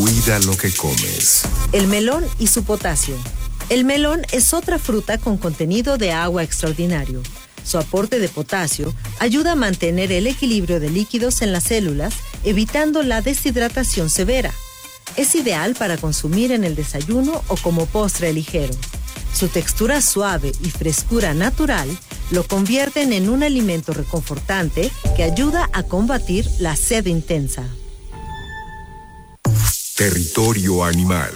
Cuida lo que comes. El melón y su potasio. El melón es otra fruta con contenido de agua extraordinario. Su aporte de potasio ayuda a mantener el equilibrio de líquidos en las células, evitando la deshidratación severa. Es ideal para consumir en el desayuno o como postre ligero. Su textura suave y frescura natural lo convierten en un alimento reconfortante que ayuda a combatir la sed intensa. Territorio animal.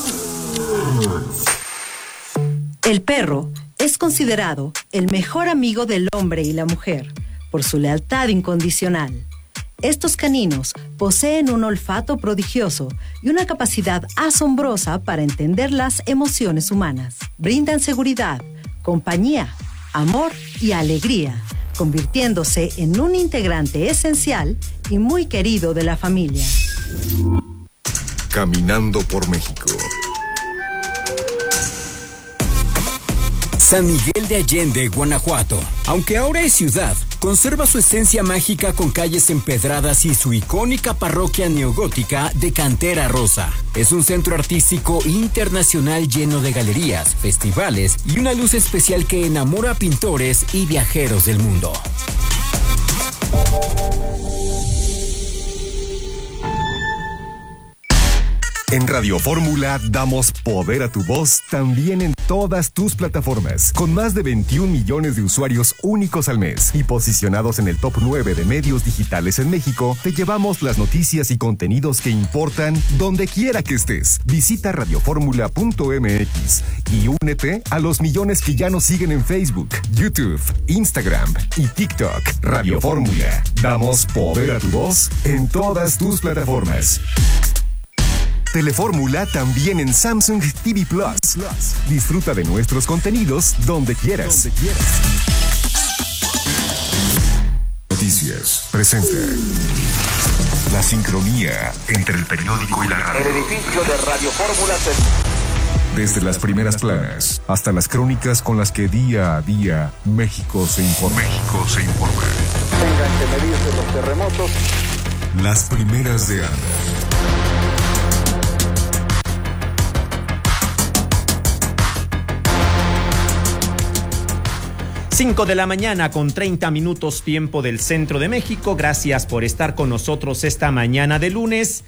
El perro es considerado el mejor amigo del hombre y la mujer por su lealtad incondicional. Estos caninos poseen un olfato prodigioso y una capacidad asombrosa para entender las emociones humanas. Brindan seguridad, compañía, amor y alegría, convirtiéndose en un integrante esencial y muy querido de la familia. Caminando por México. San Miguel de Allende, Guanajuato. Aunque ahora es ciudad, conserva su esencia mágica con calles empedradas y su icónica parroquia neogótica de cantera rosa. Es un centro artístico internacional lleno de galerías, festivales y una luz especial que enamora a pintores y viajeros del mundo. En Radio Fórmula damos poder a tu voz también en todas tus plataformas, con más de 21 millones de usuarios únicos al mes y posicionados en el top 9 de medios digitales en México. Te llevamos las noticias y contenidos que importan donde quiera que estés. Visita radioformula.mx y únete a los millones que ya nos siguen en Facebook, YouTube, Instagram y TikTok. Radio Fórmula, damos poder a tu voz en todas tus plataformas. Telefórmula también en Samsung TV Plus. Disfruta de nuestros contenidos donde quieras. Noticias presenta la sincronía entre el periódico y la radio. El edificio de Radio Fórmula Desde las primeras planas hasta las crónicas con las que día a día México se informa. Tengan que medirse los terremotos. Las primeras de Ana. 5 de la mañana con 30 minutos tiempo del centro de México. Gracias por estar con nosotros esta mañana de lunes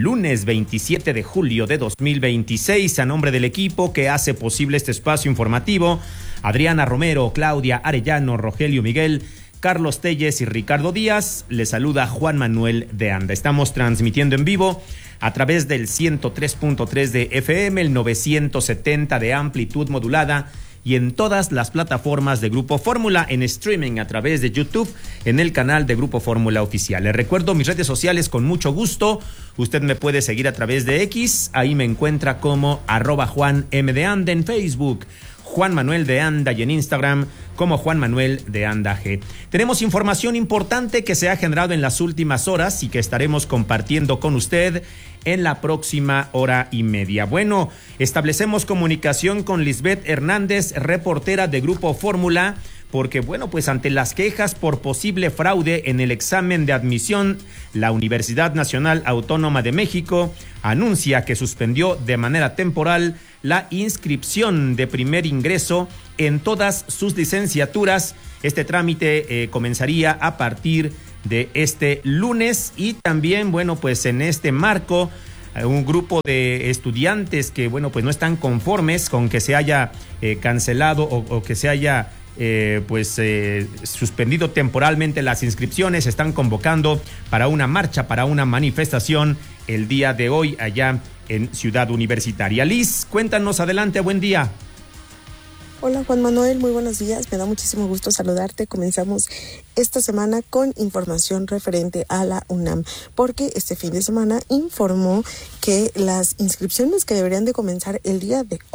27 de julio de 2026. A nombre del equipo que hace posible este espacio informativo, Adriana Romero, Claudia Arellano, Rogelio Miguel, Carlos Telles y Ricardo Díaz, les saluda Juan Manuel de Anda. Estamos transmitiendo en vivo a través del 103.3 de FM, el 970 de amplitud modulada y en todas las plataformas de Grupo Fórmula, en streaming a través de YouTube, en el canal de Grupo Fórmula Oficial. Les recuerdo mis redes sociales con mucho gusto. Usted me puede seguir a través de X, ahí me encuentra como @JuanMDeAnda en Facebook, Juan Manuel de Anda, y en Instagram como Juan Manuel de Anda G. Tenemos información importante que se ha generado en las últimas horas y que estaremos compartiendo con usted en la próxima hora y media. Bueno, establecemos comunicación con Lisbeth Hernández, reportera de Grupo Fórmula, porque bueno, pues ante las quejas por posible fraude en el examen de admisión, la Universidad Nacional Autónoma de México anuncia que suspendió de manera temporal la inscripción de primer ingreso en todas sus licenciaturas. Este trámite comenzaría a partir de este lunes, y también, bueno, pues en este marco, un grupo de estudiantes que, bueno, pues no están conformes con que se haya cancelado o que se haya suspendido temporalmente las inscripciones, están convocando para una marcha, para una manifestación el día de hoy allá en Ciudad Universitaria. Liz, cuéntanos, adelante, buen día. Hola Juan Manuel, muy buenos días, me da muchísimo gusto saludarte. Comenzamos esta semana con información referente a la UNAM, porque este fin de semana informó que las inscripciones que deberían de comenzar el día de hoy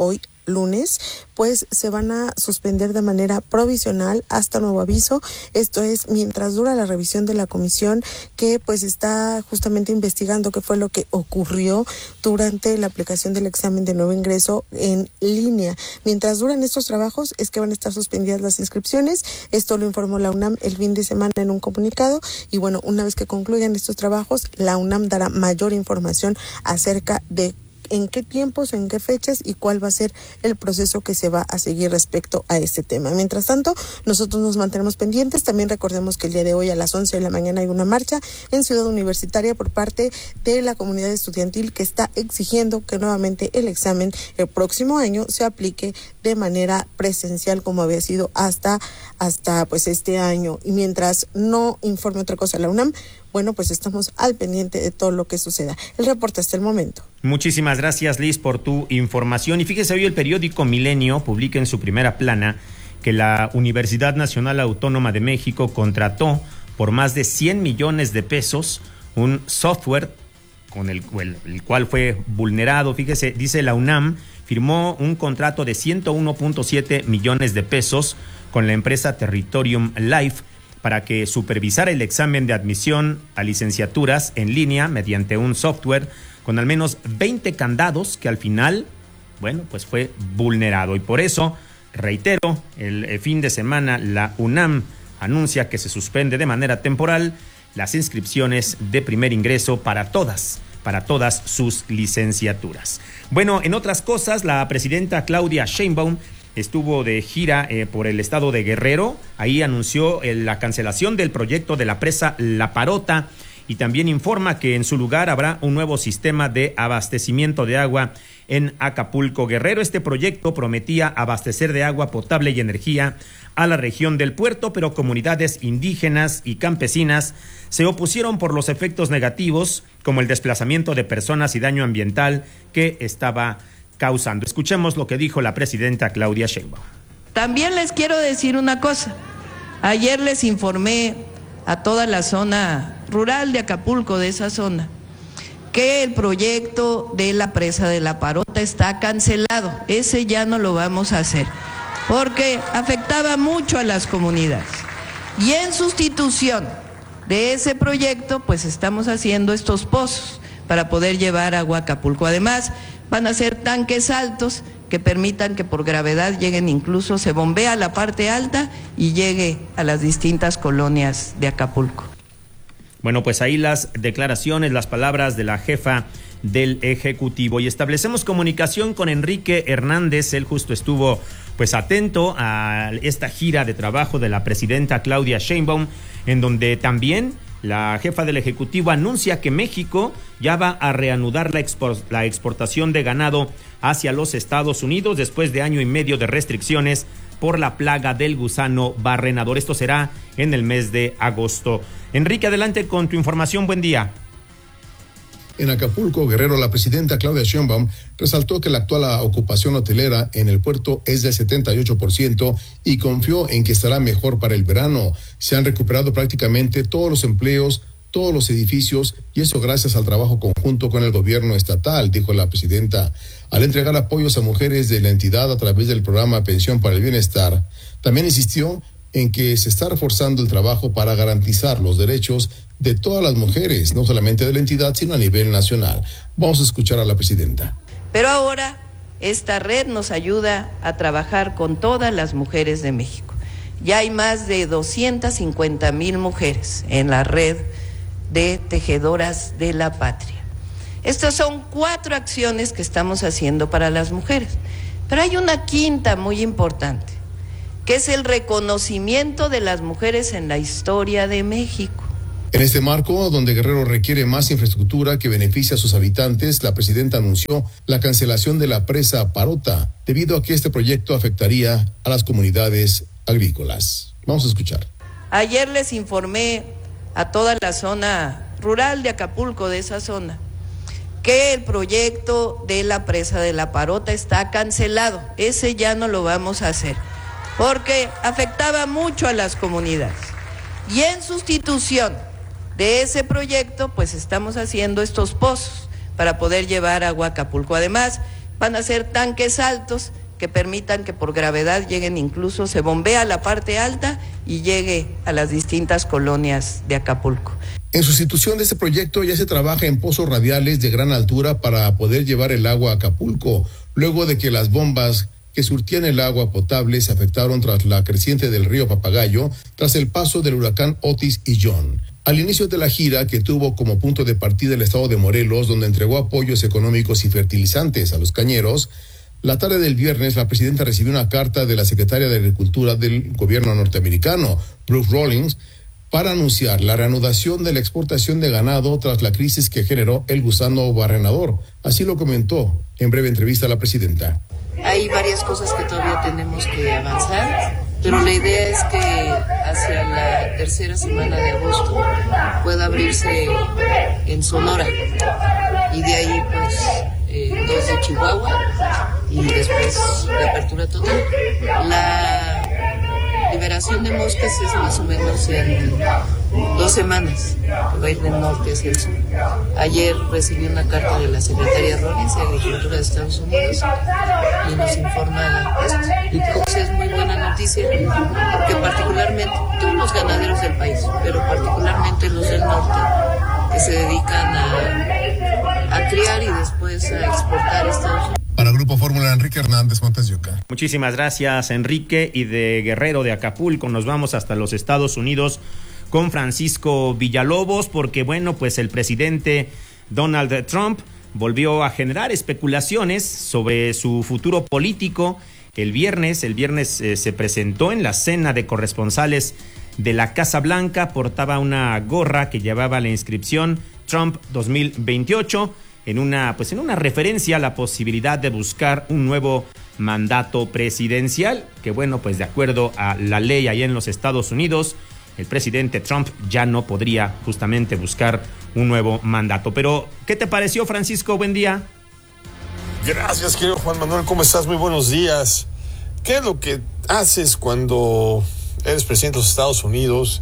lunes, pues se van a suspender de manera provisional hasta nuevo aviso. Esto es mientras dura la revisión de la comisión que pues está justamente investigando qué fue lo que ocurrió durante la aplicación del examen de nuevo ingreso en línea. Mientras duran estos trabajos es que van a estar suspendidas las inscripciones. Esto lo informó la UNAM el fin de semana en un comunicado y bueno, una vez que concluyan estos trabajos, la UNAM dará mayor información acerca de en qué tiempos, en qué fechas y cuál va a ser el proceso que se va a seguir respecto a este tema. Mientras tanto, nosotros nos mantenemos pendientes. También recordemos que el día de hoy a las 11 de la mañana hay una marcha en Ciudad Universitaria por parte de la comunidad estudiantil que está exigiendo que nuevamente el examen el próximo año se aplique de manera presencial como había sido hasta pues este año. Y mientras no informe otra cosa la UNAM, bueno, pues estamos al pendiente de todo lo que suceda. El reporte hasta el momento. Muchísimas gracias, Liz, por tu información. Y fíjese, hoy el periódico Milenio publica en su primera plana que la Universidad Nacional Autónoma de México contrató por más de 100 millones de pesos un software con el cual fue vulnerado. Fíjese, dice la UNAM, firmó un contrato de 101.7 millones de pesos con la empresa Territorium Life para que supervisara el examen de admisión a licenciaturas en línea mediante un software con al menos 20 candados que al final, bueno, pues fue vulnerado. Y por eso, reitero, el fin de semana la UNAM anuncia que se suspende de manera temporal las inscripciones de primer ingreso para todas sus licenciaturas. Bueno, en otras cosas, la presidenta Claudia Sheinbaum estuvo de gira por el estado de Guerrero. Ahí anunció la cancelación del proyecto de la presa La Parota y también informa que en su lugar habrá un nuevo sistema de abastecimiento de agua en Acapulco, Guerrero. Este proyecto prometía abastecer de agua potable y energía a la región del puerto, pero comunidades indígenas y campesinas se opusieron por los efectos negativos, como el desplazamiento de personas y daño ambiental que estaba causando. Escuchemos lo que dijo la presidenta Claudia Sheinbaum. También les quiero decir una cosa. Ayer les informé a toda la zona rural de Acapulco, de esa zona, que el proyecto de la presa de La Parota está cancelado. Ese ya no lo vamos a hacer, porque afectaba mucho a las comunidades. Y en sustitución de ese proyecto, pues estamos haciendo estos pozos para poder llevar agua a Acapulco. Además, van a ser tanques altos que permitan que por gravedad lleguen, incluso se bombea la parte alta y llegue a las distintas colonias de Acapulco. Bueno, pues ahí las declaraciones, las palabras de la jefa del Ejecutivo. Y establecemos comunicación con Enrique Hernández. Él justo estuvo pues atento a esta gira de trabajo de la presidenta Claudia Sheinbaum, en donde también la jefa del Ejecutivo anuncia que México ya va a reanudar la exportación de ganado hacia los Estados Unidos después de año y medio de restricciones por la plaga del gusano barrenador. Esto será en el mes de agosto. Enrique, adelante con tu información. Buen día. En Acapulco, Guerrero, la presidenta Claudia Sheinbaum resaltó que la actual ocupación hotelera en el puerto es del 78% y confió en que estará mejor para el verano. Se han recuperado prácticamente todos los empleos, todos los edificios, y eso gracias al trabajo conjunto con el gobierno estatal, dijo la presidenta, al entregar apoyos a mujeres de la entidad a través del programa Pensión para el Bienestar. También insistió en que se está reforzando el trabajo para garantizar los derechos de todas las mujeres, no solamente de la entidad, sino a nivel nacional. Vamos a escuchar a la presidenta. Pero ahora esta red nos ayuda a trabajar con todas las mujeres de México. Ya hay más de 250,000 mujeres en la red de tejedoras de la patria. Estas son 4 acciones que estamos haciendo para las mujeres. Pero hay una quinta muy importante, que es el reconocimiento de las mujeres en la historia de México. En este marco, donde Guerrero requiere más infraestructura que beneficie a sus habitantes, la presidenta anunció la cancelación de la presa Parota, debido a que este proyecto afectaría a las comunidades agrícolas. Vamos a escuchar. Ayer les informé a toda la zona rural de Acapulco, de esa zona, que el proyecto de la presa de La Parota está cancelado. Ese ya no lo vamos a hacer, porque afectaba mucho a las comunidades. Y en sustitución de ese proyecto, pues estamos haciendo estos pozos para poder llevar agua a Acapulco. Además, van a ser tanques altos que que permitan que por gravedad lleguen, incluso se bombea la parte alta y llegue a las distintas colonias de Acapulco. En sustitución de este proyecto ya se trabaja en pozos radiales de gran altura para poder llevar el agua a Acapulco, luego de que las bombas que surtían el agua potable se afectaron tras la creciente del río Papagayo, tras el paso del huracán Otis y John. Al inicio de la gira, que tuvo como punto de partida el estado de Morelos, donde entregó apoyos económicos y fertilizantes a los cañeros, la tarde del viernes la presidenta recibió una carta de la secretaria de Agricultura del gobierno norteamericano, Brooke Rollins, para anunciar la reanudación de la exportación de ganado tras la crisis que generó el gusano barrenador. Así lo comentó en breve entrevista a la presidenta. Hay varias cosas que todavía tenemos que avanzar, pero la idea es que hacia la tercera semana de agosto pueda abrirse en Sonora y de ahí pues 2 de Chihuahua y después la apertura total. La liberación de moscas es más o menos en 2 semanas, que va a ir del norte hacia el sur. Ayer recibí una carta de la secretaria Rollins de Agricultura de Estados Unidos y nos informa esto. Y creo que es muy buena noticia porque particularmente todos los ganaderos del país, pero particularmente los del norte, que se dedican a criar y después a exportar a Estados Unidos. Para Grupo Fórmula, Enrique Hernández Montes de Oca. Muchísimas gracias, Enrique. Y de Guerrero de Acapulco nos vamos hasta los Estados Unidos con Francisco Villalobos, porque bueno, pues el presidente Donald Trump volvió a generar especulaciones sobre su futuro político. El viernes se presentó en la cena de corresponsales de la Casa Blanca, portaba una gorra que llevaba la inscripción Trump 2028, en una referencia a la posibilidad de buscar un nuevo mandato presidencial, que bueno, pues de acuerdo a la ley ahí en los Estados Unidos, el presidente Trump ya no podría justamente buscar un nuevo mandato. Pero, ¿qué te pareció, Francisco? Buen día. Gracias, querido Juan Manuel, ¿cómo estás? Muy buenos días. ¿Qué es lo que haces cuando eres presidente de los Estados Unidos?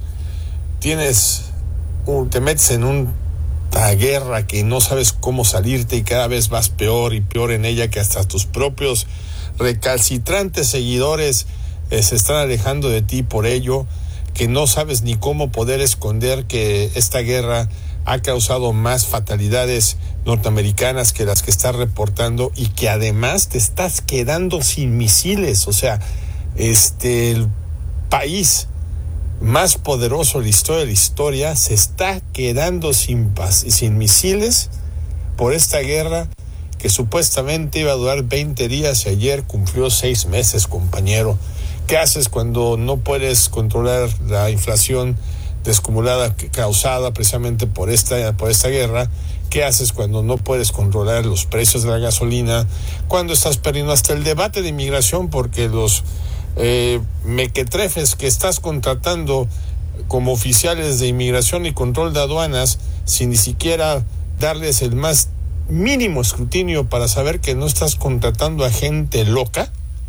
Te metes en una guerra que no sabes cómo salirte y cada vez vas peor y peor en ella, que hasta tus propios recalcitrantes seguidores se están alejando de ti por ello, que no sabes ni cómo poder esconder que esta guerra ha causado más fatalidades norteamericanas que las que estás reportando y que además te estás quedando sin misiles. O sea, el país más poderoso de la historia se está quedando sin misiles por esta guerra que supuestamente iba a durar 20 días y ayer cumplió 6 meses, compañero. ¿Qué haces cuando no puedes controlar la inflación descumulada causada precisamente por esta guerra? ¿Qué haces cuando no puedes controlar los precios de la gasolina? Cuando estás perdiendo hasta el debate de inmigración porque los mequetrefes que estás contratando como oficiales de inmigración y control de aduanas, sin ni siquiera darles el más mínimo escrutinio para saber que no estás contratando a gente loca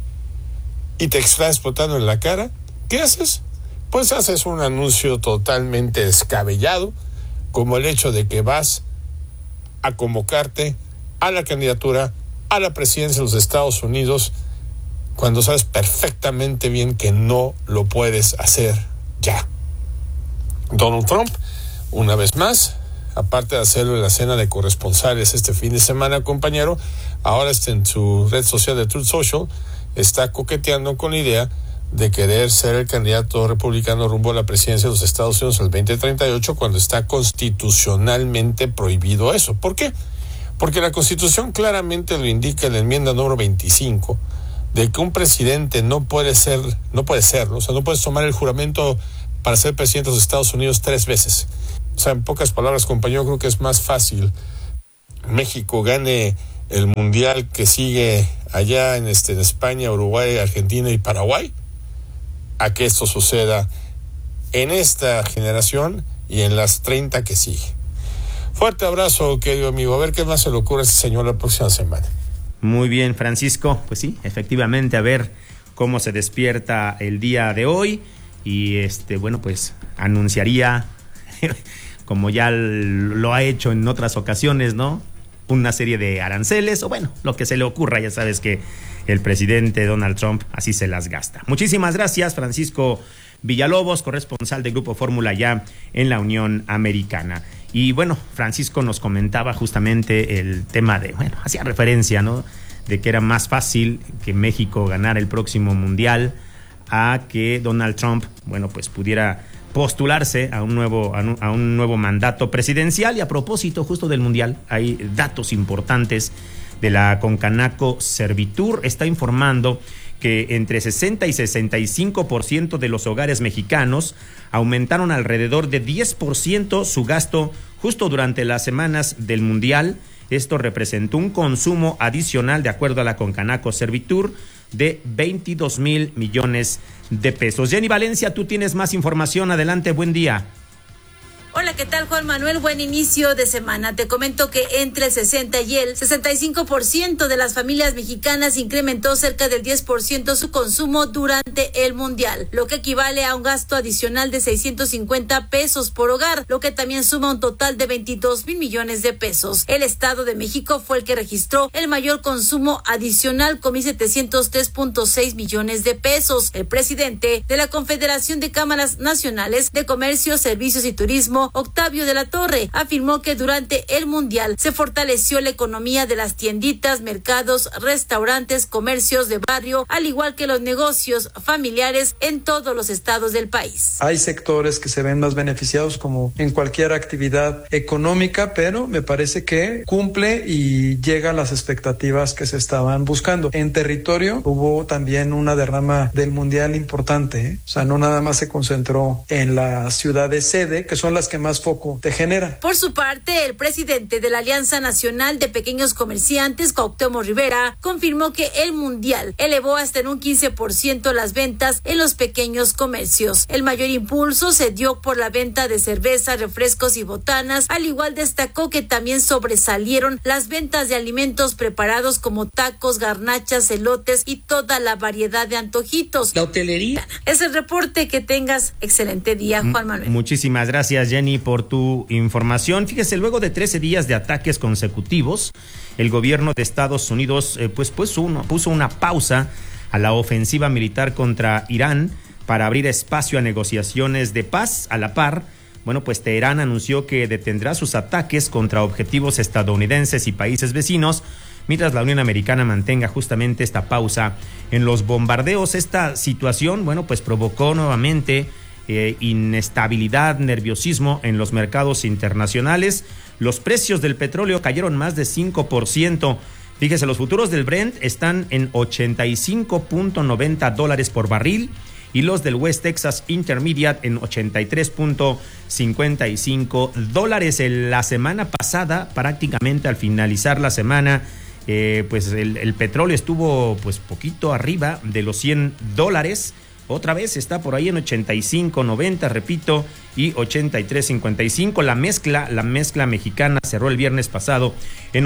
y te está explotando en la cara, ¿qué haces? Pues haces un anuncio totalmente descabellado, como el hecho de que vas a convocarte a la candidatura a la presidencia de los Estados Unidos cuando sabes perfectamente bien que no lo puedes hacer ya. Donald Trump, una vez más, aparte de hacerlo en la cena de corresponsales este fin de semana, compañero, ahora está en su red social de Truth Social, está coqueteando con la idea de querer ser el candidato republicano rumbo a la presidencia de los Estados Unidos en el 2038, cuando está constitucionalmente prohibido eso. ¿Por qué? Porque la Constitución claramente lo indica en la enmienda número 25, de que un presidente no puede serlo, o sea, no puedes tomar el juramento para ser presidente de los Estados Unidos 3 veces. O sea, en pocas palabras, compañero, creo que es más fácil México gane el mundial que sigue allá en España, Uruguay, Argentina y Paraguay, a que esto suceda en esta generación y en las 30 que sigue. Fuerte abrazo, querido amigo. A ver qué más se le ocurre a este señor la próxima semana. Muy bien, Francisco. Pues sí, efectivamente, a ver cómo se despierta el día de hoy. Y bueno, pues anunciaría, como ya lo ha hecho en otras ocasiones, ¿no? una serie de aranceles o bueno, lo que se le ocurra. Ya sabes que el presidente Donald Trump así se las gasta. Muchísimas gracias, Francisco Villalobos, corresponsal de Grupo Fórmula ya en la Unión Americana. Y bueno, Francisco nos comentaba justamente el tema de, bueno, hacía referencia, ¿no?, de que era más fácil que México ganara el próximo Mundial a que Donald Trump, bueno, pues pudiera postularse a un nuevo mandato presidencial. Y a propósito justo del Mundial, hay datos importantes de la Concanaco Servitur. Está informando que entre 60 y 65% de los hogares mexicanos aumentaron alrededor de 10% su gasto justo durante las semanas del Mundial. Esto representó un consumo adicional, de acuerdo a la Concanaco Servitur, de 22,000 millones de pesos. Jenny Valencia, tú tienes más información. Adelante, buen día. Hola, ¿qué tal, Juan Manuel? Buen inicio de semana. Te comento que entre el 60 y el 65% de las familias mexicanas incrementó cerca del 10% su consumo durante el Mundial, lo que equivale a un gasto adicional de 650 pesos por hogar, lo que también suma un total de 22,000 millones de pesos. El Estado de México fue el que registró el mayor consumo adicional con 1,703.6 millones de pesos. El presidente de la Confederación de Cámaras Nacionales de Comercio, Servicios y Turismo, Octavio de la Torre, afirmó que durante el Mundial se fortaleció la economía de las tienditas, mercados, restaurantes, comercios de barrio, al igual que los negocios familiares en todos los estados del país. Hay sectores que se ven más beneficiados como en cualquier actividad económica, pero me parece que cumple y llega a las expectativas que se estaban buscando. En territorio hubo también una derrama del Mundial importante, O sea, no nada más se concentró en las ciudades sede, que son las que más foco te genera. Por su parte, el presidente de la Alianza Nacional de Pequeños Comerciantes, Cuauhtémoc Rivera, confirmó que el Mundial elevó hasta en un 15% las ventas en los pequeños comercios. El mayor impulso se dio por la venta de cerveza, refrescos y botanas. Al igual destacó que también sobresalieron las ventas de alimentos preparados como tacos, garnachas, elotes y toda la variedad de antojitos. La hotelería. Es el reporte. Que tengas excelente día, Juan Manuel. Muchísimas gracias, Jenny, por tu información. Fíjese, luego de 13 días de ataques consecutivos, el gobierno de Estados Unidos puso una pausa a la ofensiva militar contra Irán para abrir espacio a negociaciones de paz. A la par, bueno, pues Teherán anunció que detendrá sus ataques contra objetivos estadounidenses y países vecinos, mientras la Unión Americana mantenga justamente esta pausa en los bombardeos. Esta situación, bueno, pues provocó nuevamente inestabilidad, nerviosismo en los mercados internacionales. Los precios del petróleo cayeron más de 5%. Fíjese, los futuros del Brent están en $85.90 por barril y los del West Texas Intermediate en $83.55. La semana pasada, prácticamente al finalizar la semana, pues el petróleo estuvo pues poquito arriba de los $100. Otra vez está por ahí en 85.90, repito, y 83.55. La mezcla mexicana cerró el viernes pasado en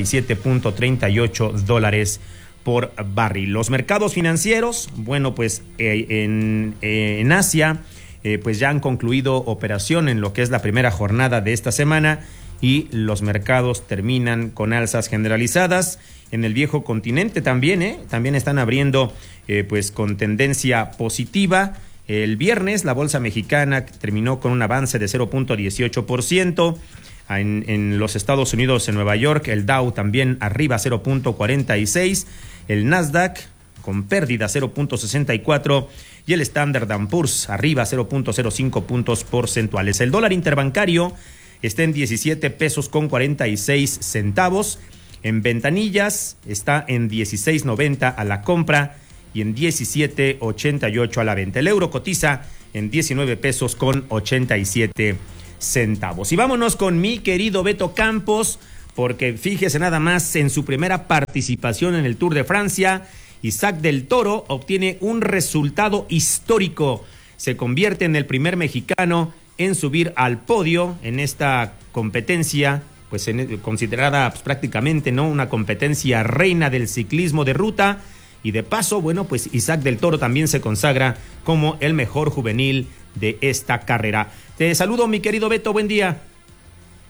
$87.38 por barril. Los mercados financieros, bueno, pues en Asia, pues ya han concluido operación en lo que es la primera jornada de esta semana y los mercados terminan con alzas generalizadas. En el viejo continente también están abriendo pues con tendencia positiva. El viernes la bolsa mexicana terminó con un avance de 0.18%. En los Estados Unidos, en Nueva York, el Dow también arriba 0.46%. El Nasdaq con pérdida 0.64% y el Standard & Poor's arriba 0.05 puntos porcentuales. El dólar interbancario está en 17 pesos con 46 centavos. En ventanillas está en 16.90 a la compra y en 17.88 a la venta. El euro cotiza en 19 pesos con 87 centavos. Y vámonos con mi querido Beto Campos, porque fíjese nada más, en su primera participación en el Tour de Francia, Isaac del Toro obtiene un resultado histórico. Se convierte en el primer mexicano en subir al podio en esta competencia, pues considerada pues, prácticamente no una competencia reina del ciclismo de ruta. Y de paso, bueno, pues Isaac del Toro también se consagra como el mejor juvenil de esta carrera. Te saludo, mi querido Beto, buen día.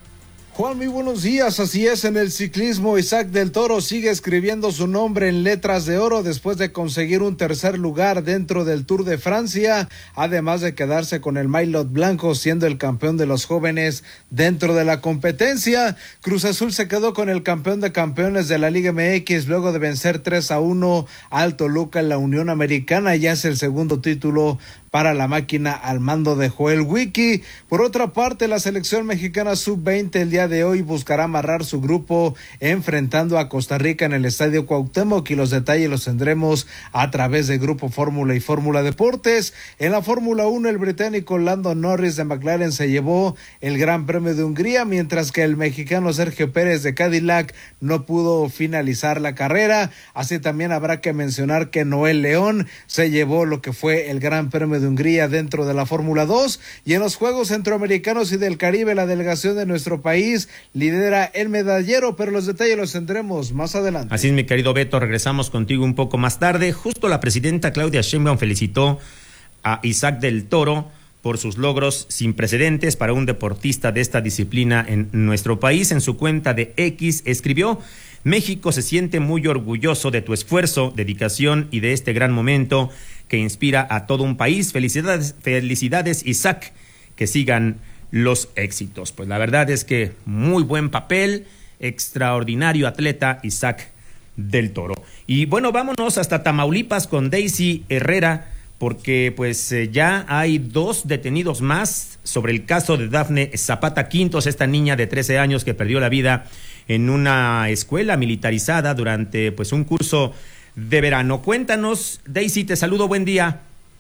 Juan, muy buenos días. Así es, en el ciclismo, Isaac del Toro sigue escribiendo su nombre en letras de oro después de conseguir un tercer lugar dentro del Tour de Francia, además de quedarse con el maillot blanco, siendo el campeón de los jóvenes dentro de la competencia. Cruz Azul se quedó con el campeón de campeones de la Liga MX luego de vencer 3-1 al Toluca en la Unión Americana. Ya es el segundo título para la máquina al mando de Joel Wiki. Por otra parte, la selección mexicana sub-20 el día de hoy buscará amarrar su grupo enfrentando a Costa Rica en el Estadio Cuauhtémoc, y los detalles los tendremos a través de Grupo Fórmula y Fórmula Deportes. En la Fórmula 1, el británico Lando Norris de McLaren se llevó el Gran Premio de Hungría, mientras que el mexicano Sergio Pérez de Cadillac no pudo finalizar la carrera. Así también habrá que mencionar que Noel León se llevó lo que fue el Gran Premio de Hungría dentro de la Fórmula 2, y en los Juegos Centroamericanos y del Caribe la delegación de nuestro país lidera el medallero, pero los detalles los tendremos más adelante. Así es, mi querido Beto, regresamos contigo un poco más tarde. Justo la presidenta Claudia Sheinbaum felicitó a Isaac del Toro por sus logros sin precedentes para un deportista de esta disciplina en nuestro país. En su cuenta de X escribió: México se siente muy orgulloso de tu esfuerzo, dedicación y de este gran momento que inspira a todo un país. Felicidades, Isaac, que sigan los éxitos. Pues la verdad es que muy buen papel, extraordinario atleta Isaac del Toro. Y bueno, vámonos hasta Tamaulipas con Daisy Herrera, porque pues ya hay 2 detenidos más sobre el caso de Dafne Zapata Quintos, esta niña de 13 años que perdió la vida en una escuela militarizada durante pues un curso de verano. Cuéntanos, Daisy, te saludo, buen día.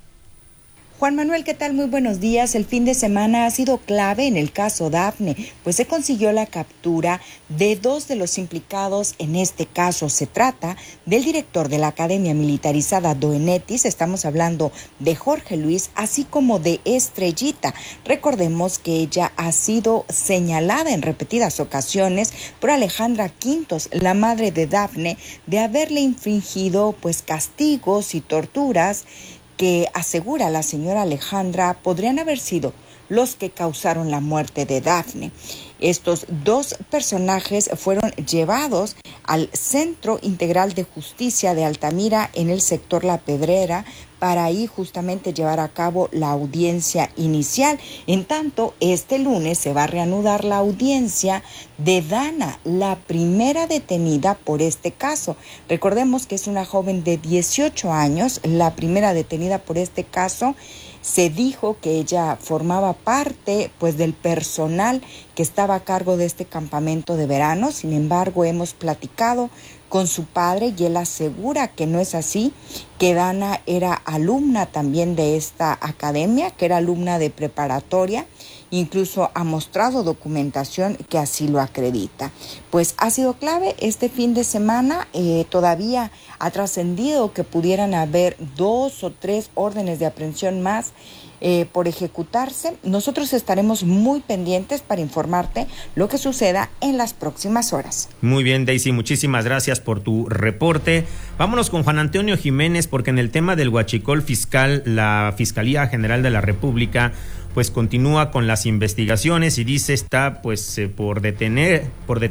Juan Manuel, ¿qué tal? Muy buenos días. El fin de semana ha sido clave en el caso Dafne, pues se consiguió la captura de 2 de los implicados en este caso. Se trata del director de la Academia Militarizada Doenetis, estamos hablando de Jorge Luis, así como de Estrellita. Recordemos que ella ha sido señalada en repetidas ocasiones por Alejandra Quintos, la madre de Dafne, de haberle infringido pues castigos y torturas que, asegura la señora Alejandra, podrían haber sido los que causaron la muerte de Dafne. Estos 2 personajes fueron llevados al Centro Integral de Justicia de Altamira en el sector La Pedrera para ahí justamente llevar a cabo la audiencia inicial. En tanto, este lunes se va a reanudar la audiencia de Dana, la primera detenida por este caso. Recordemos que es una joven de 18 años, la primera detenida por este caso. Se dijo que ella formaba parte pues del personal que estaba a cargo de este campamento de verano. Sin embargo, hemos platicado con su padre y él asegura que no es así, que Dana era alumna también de esta academia, que era alumna de preparatoria. Incluso ha mostrado documentación que así lo acredita. Pues ha sido clave este fin de semana. Todavía ha trascendido que pudieran haber 2 o 3 órdenes de aprehensión más por ejecutarse. Nosotros estaremos muy pendientes para informarte lo que suceda en las próximas horas. Muy bien, Daisy, muchísimas gracias por tu reporte. Vámonos con Juan Antonio Jiménez, porque en el tema del huachicol fiscal, la Fiscalía General de la República pues continúa con las investigaciones y dice está pues por detener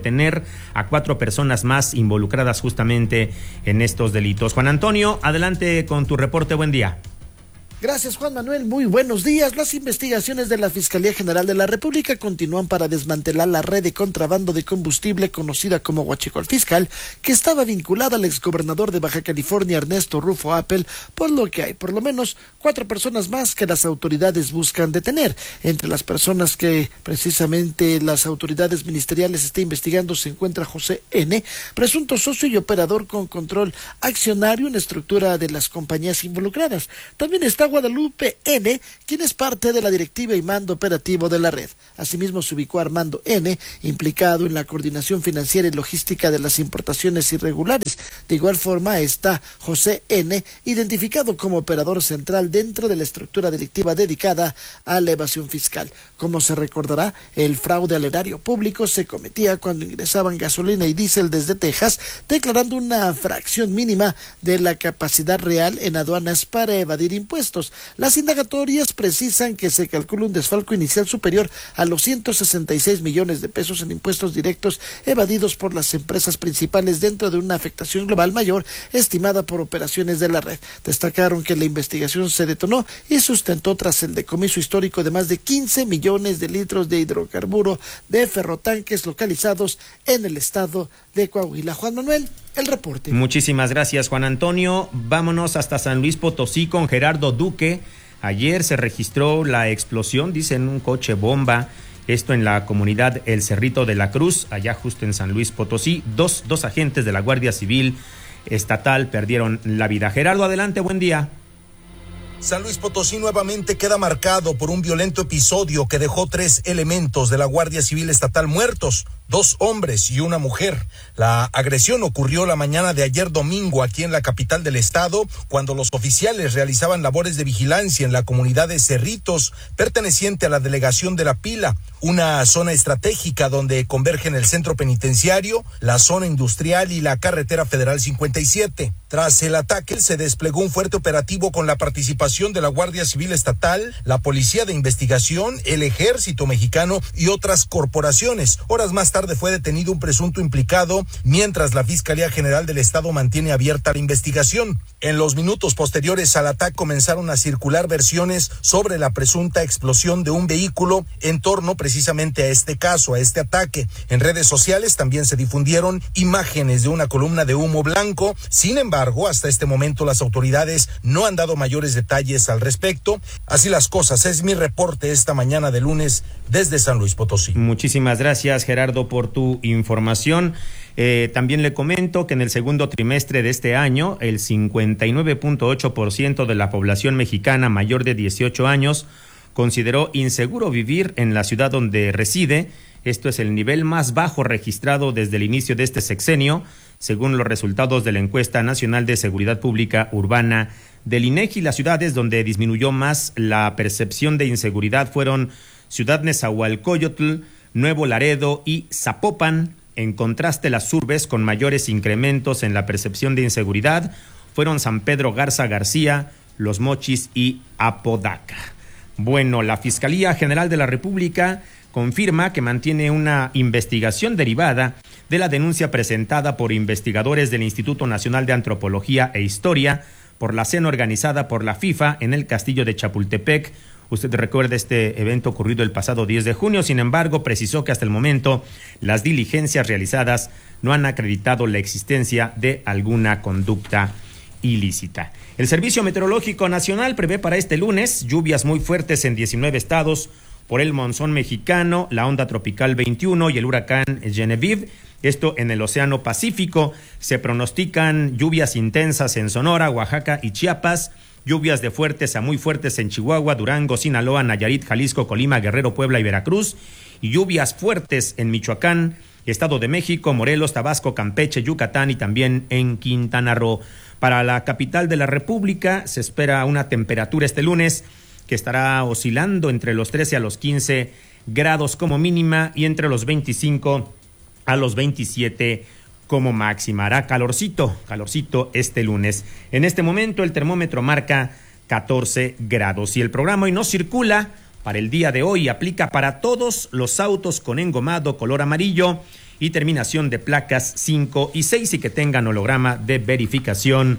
a 4 personas más involucradas justamente en estos delitos. Juan Antonio, adelante con tu reporte, buen día. Gracias, Juan Manuel. Muy buenos días. Las investigaciones de la Fiscalía General de la República continúan para desmantelar la red de contrabando de combustible conocida como huachicol fiscal, que estaba vinculada al exgobernador de Baja California, Ernesto Rufo Appel, por lo que hay por lo menos 4 personas más que las autoridades buscan detener. Entre las personas que precisamente las autoridades ministeriales están investigando se encuentra José N., presunto socio y operador con control accionario en la estructura de las compañías involucradas. También está Guadalupe N., quien es parte de la directiva y mando operativo de la red. Asimismo, se ubicó a Armando N., implicado en la coordinación financiera y logística de las importaciones irregulares. De igual forma, está José N., identificado como operador central dentro de la estructura delictiva dedicada a la evasión fiscal. Como se recordará, el fraude al erario público se cometía cuando ingresaban gasolina y diésel desde Texas, declarando una fracción mínima de la capacidad real en aduanas para evadir impuestos. delitos. Las indagatorias precisan que se calcula un desfalco inicial superior a los 166 millones de pesos en impuestos directos evadidos por las empresas principales dentro de una afectación global mayor estimada por operaciones de la red. Destacaron que la investigación se detonó y sustentó tras el decomiso histórico de más de 15 millones de litros de hidrocarburo de ferrotanques localizados en el estado de Coahuila. Juan Manuel, el reporte. Muchísimas gracias, Juan Antonio. Vámonos hasta San Luis Potosí con Gerardo Duque. Ayer se registró la explosión, dicen, un coche bomba. Esto en la comunidad El Cerrito de la Cruz, allá justo en San Luis Potosí. Dos agentes de la Guardia Civil Estatal perdieron la vida. Gerardo, adelante, buen día. San Luis Potosí nuevamente queda marcado por un violento episodio que dejó 3 elementos de la Guardia Civil Estatal muertos, 2 hombres y una mujer. La agresión ocurrió la mañana de ayer domingo aquí en la capital del estado, cuando los oficiales realizaban labores de vigilancia en la comunidad de Cerritos, perteneciente a la delegación de La Pila, una zona estratégica donde convergen el centro penitenciario, la zona industrial y la carretera federal 57. Tras el ataque se desplegó un fuerte operativo con la participación de la Guardia Civil Estatal, la Policía de Investigación, el Ejército Mexicano y otras corporaciones. Horas más tarde fue detenido un presunto implicado, mientras la Fiscalía General del Estado mantiene abierta la investigación. En los minutos posteriores al ataque comenzaron a circular versiones sobre la presunta explosión de un vehículo en torno precisamente a este caso, a este ataque. En redes sociales también se difundieron imágenes de una columna de humo blanco. Sin embargo, hasta este momento las autoridades no han dado mayores detalles al respecto. Así las cosas, es mi reporte esta mañana de lunes desde San Luis Potosí. Muchísimas gracias, Gerardo, por tu información. También le comento que en el segundo trimestre de este año, el 59.8% de la población mexicana mayor de 18 años consideró inseguro vivir en la ciudad donde reside. Esto es el nivel más bajo registrado desde el inicio de este sexenio, según los resultados de la Encuesta Nacional de Seguridad Pública Urbana del INEGI. Las ciudades donde disminuyó más la percepción de inseguridad fueron Ciudad Nezahualcóyotl, Nuevo Laredo y Zapopan. En contraste, las urbes con mayores incrementos en la percepción de inseguridad fueron San Pedro Garza García, Los Mochis y Apodaca. Bueno, la Fiscalía General de la República confirma que mantiene una investigación derivada de la denuncia presentada por investigadores del Instituto Nacional de Antropología e Historia por la cena organizada por la FIFA en el Castillo de Chapultepec. Usted recuerda este evento ocurrido el pasado 10 de junio, sin embargo, precisó que hasta el momento las diligencias realizadas no han acreditado la existencia de alguna conducta ilícita. El Servicio Meteorológico Nacional prevé para este lunes lluvias muy fuertes en 19 estados por el monzón mexicano, la onda tropical 21 y el huracán Genevieve. Esto en el Océano Pacífico. Se pronostican lluvias intensas en Sonora, Oaxaca y Chiapas, lluvias de fuertes a muy fuertes en Chihuahua, Durango, Sinaloa, Nayarit, Jalisco, Colima, Guerrero, Puebla y Veracruz, y lluvias fuertes en Michoacán, Estado de México, Morelos, Tabasco, Campeche, Yucatán y también en Quintana Roo. Para la capital de la República se espera una temperatura este lunes que estará oscilando entre los 13 a los 15 grados como mínima y entre los 25 a los 27 como máxima. Hará calorcito este lunes. En este momento el termómetro marca 14 grados y el programa Hoy No Circula para el día de hoy aplica para todos los autos con engomado color amarillo y terminación de placas 5 y 6 y que tengan holograma de verificación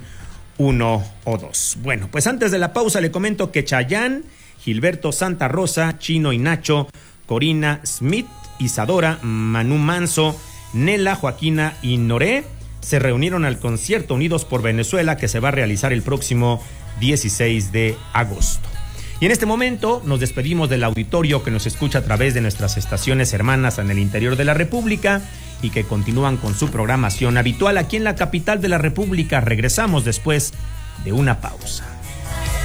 1 o 2. Bueno, pues antes de la pausa le comento que Chayanne, Gilberto Santa Rosa, Chino y Nacho, Corina Smith, Isadora, Manu Manso, Nela, Joaquina y Noré se reunieron al concierto Unidos por Venezuela que se va a realizar el próximo 16 de agosto. Y en este momento nos despedimos del auditorio que nos escucha a través de nuestras estaciones hermanas en el interior de la República y que continúan con su programación habitual aquí en la capital de la República. Regresamos después de una pausa.